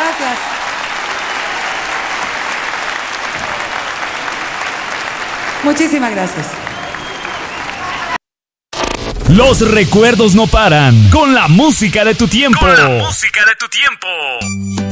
gracias. Muchísimas gracias. Los recuerdos no paran con la música de tu tiempo. Con la música de tu tiempo.